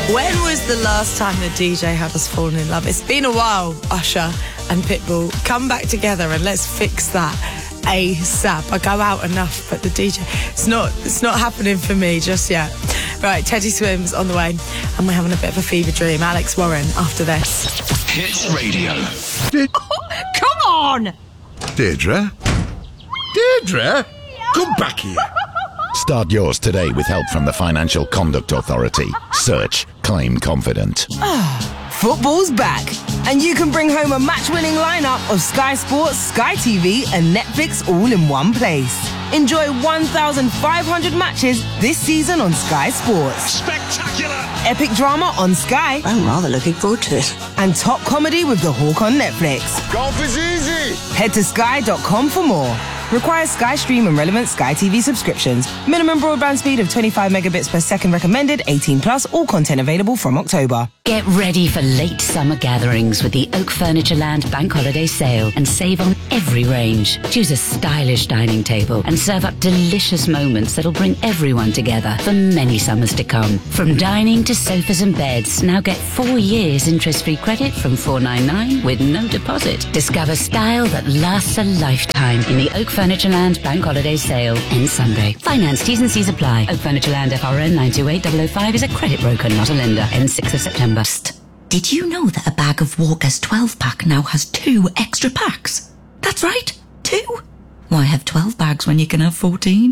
When was the last time the DJ had us falling in love? It's been a while, Usher and Pitbull. Come back together and let's fix that ASAP. I go out enough, but the DJ, it's not happening for me just yet. Right, Teddy Swims on the way, and we're having a bit of a fever dream. Alex Warren after this. Hits Radio. Come on! Deirdre? Deirdre? Come back here. Start yours today with help from the Financial Conduct Authority. Search Claim Confident. Football's back, and you can bring home a match-winning lineup of Sky Sports, Sky TV and Netflix all in one place. Enjoy 1,500 matches this season on Sky Sports. Spectacular! Epic drama on Sky. I'm rather looking forward to it. And top comedy with The Hawk on Netflix. Golf is easy. Head to sky.com for more. Requires Sky Stream and relevant Sky TV subscriptions. Minimum broadband speed of 25 megabits per second recommended. 18 plus. All content available from October. Get ready for late summer gatherings with the Oak Furniture Land Bank Holiday Sale and save on every range. Choose a stylish dining table and serve up delicious moments that'll bring everyone together for many summers to come. From dining to sofas and beds, now get 4 years interest-free credit from $499 with no deposit. Discover style that lasts a lifetime in the Oak Furniture Land Bank Holiday Sale ends Sunday. Finance T's and C's apply. Oak Furniture Land FRN 928005 is a credit broker, not a lender. Ends 6th of September. Did you know that a bag of Walker's 12-pack now has 2 extra packs? That's right, 2. Why have 12 bags when you can have 14?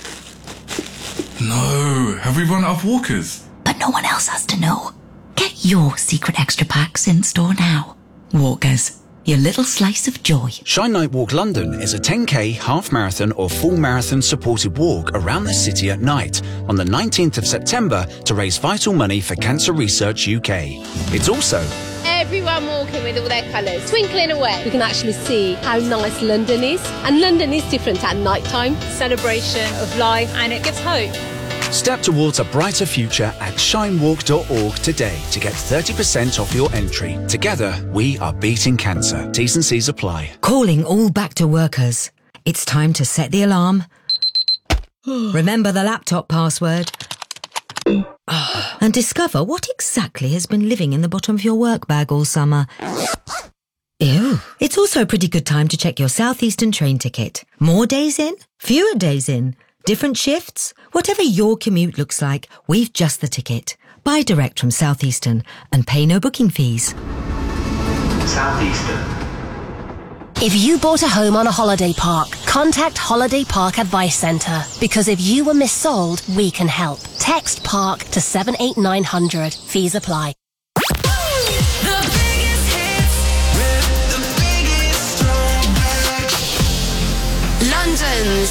No, have we run out of Walkers? But no one else has to know. Get your secret extra packs in store now. Walkers, your little slice of joy. Shine Night Walk London is a 10k, half marathon or full marathon supported walk around the city at night on the 19th of September to raise vital money for Cancer Research UK. It's also everyone walking with all their colours, twinkling away. We can actually see how nice London is. And London is different at night time. Celebration of life, and it gives hope. Step towards a brighter future at shinewalk.org today to get 30% off your entry. Together, we are beating cancer. T's and C's apply. Calling all back to workers. It's time to set the alarm. Remember the laptop password. And discover what exactly has been living in the bottom of your work bag all summer. Ew. It's also a pretty good time to check your Southeastern train ticket. More days in? Fewer days in? Different shifts? Whatever your commute looks like, we've just the ticket. Buy direct from Southeastern and pay no booking fees. Southeastern. If you bought a home on a holiday park, contact Holiday Park Advice Centre, because if you were missold, we can help. Text PARK to 78900. Fees apply. London's